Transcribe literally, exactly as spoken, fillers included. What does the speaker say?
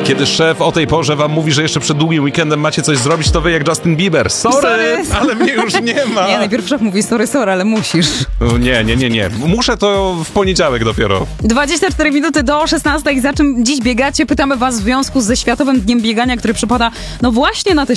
Kiedy szef o tej porze wam mówi, że jeszcze przed długim weekendem macie coś zrobić, to wy jak Justin Bieber. Sorry, Sorry. ale mnie już nie ma. Nie, najpierw szef mówi sorry, sorry, ale musisz. No nie, nie, nie, nie. Muszę to w poniedziałek dopiero. dwadzieścia cztery minuty do szesnastej. Za czym dziś biegacie? Pytamy was w związku ze Światowym Dniem Biegania, który przypada no właśnie na te